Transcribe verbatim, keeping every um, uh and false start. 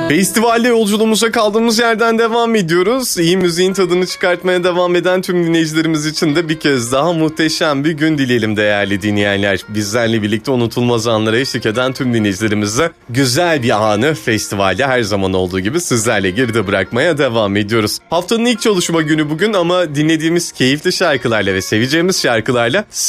Festivalde yolculuğumuza kaldığımız yerden devam ediyoruz. İyi müziğin tadını çıkartmaya devam eden tüm dinleyicilerimiz için de bir kez daha muhteşem bir gün dileyelim değerli dinleyenler. Bizlerle birlikte unutulmaz anlara eşlik eden tüm dinleyicilerimize güzel bir anı festivalde her zaman olduğu gibi sizlerle geride bırakmaya devam ediyoruz. Haftanın ilk çalışma günü bugün ama dinlediğimiz keyifli şarkılarla ve seveceğimiz şarkılarla